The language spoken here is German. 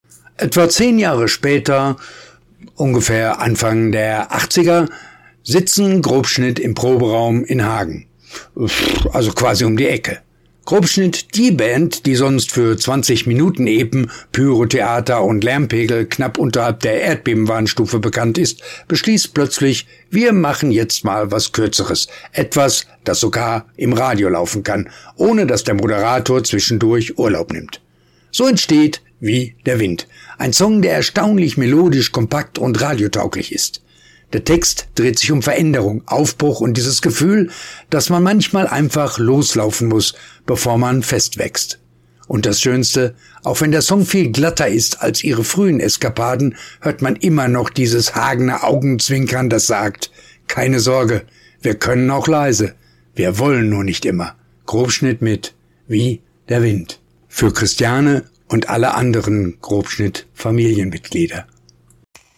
Etwa 10 Jahre später, ungefähr Anfang der 80er, sitzen Grobschnitt im Proberaum in Hagen. Also quasi um die Ecke. Grobschnitt, die Band, die sonst für 20 Minuten Epen, Pyrotheater und Lärmpegel knapp unterhalb der Erdbebenwarnstufe bekannt ist, beschließt plötzlich, wir machen jetzt mal was Kürzeres. Etwas, das sogar im Radio laufen kann, ohne dass der Moderator zwischendurch Urlaub nimmt. So entsteht Wie der Wind. Ein Song, der erstaunlich melodisch, kompakt und radiotauglich ist. Der Text dreht sich um Veränderung, Aufbruch und dieses Gefühl, dass man manchmal einfach loslaufen muss, bevor man festwächst. Und das Schönste, auch wenn der Song viel glatter ist als ihre frühen Eskapaden, hört man immer noch dieses Hagener Augenzwinkern, das sagt, keine Sorge, wir können auch leise, wir wollen nur nicht immer. Grobschnitt mit Wie der Wind. Für Christiane und alle anderen Grobschnitt-Familienmitglieder.